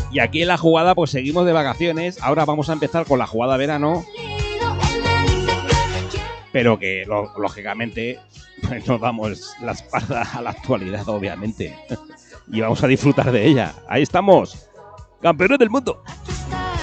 Y aquí en la jugada pues seguimos de vacaciones. Ahora vamos a empezar con la jugada verano. Pero que lógicamente pues nos damos la espalda a la actualidad, obviamente. Y vamos a disfrutar de ella. Ahí estamos. Campeones del mundo.